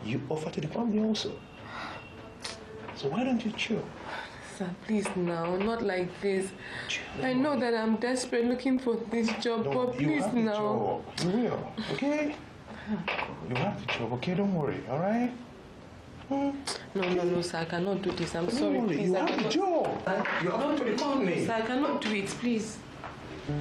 you offer to the family also. So why don't you chill? Sir, please now, not like this. Chill. I know that I'm desperate looking for this job, but please now. You will, okay? You have the job, okay? Don't worry, alright? No, sir, I cannot do this. I'm sorry, please. You have the job. You offer to the company. Sir, I cannot do it, please.